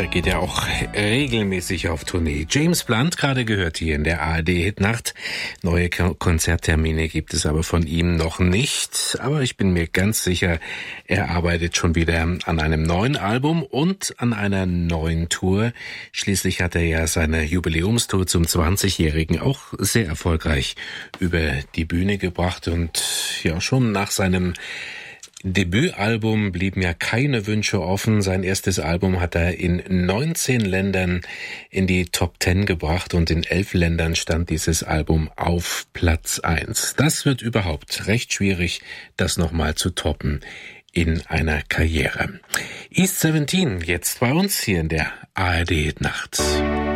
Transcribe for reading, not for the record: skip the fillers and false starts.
Er geht ja auch regelmäßig auf Tournee. James Blunt, gerade gehört hier in der ARD-Hitnacht. Neue Konzerttermine gibt es aber von ihm noch nicht. Aber ich bin mir ganz sicher, er arbeitet schon wieder an einem neuen Album und an einer neuen Tour. Schließlich hat er ja seine Jubiläumstour zum 20-Jährigen auch sehr erfolgreich über die Bühne gebracht. Und ja, schon nach seinem Debütalbum blieben ja keine Wünsche offen. Sein erstes Album hat er in 19 Ländern in die Top 10 gebracht und in 11 Ländern stand dieses Album auf Platz 1. Das wird überhaupt recht schwierig, das nochmal zu toppen in einer Karriere. East 17 jetzt bei uns hier in der ARD Nacht.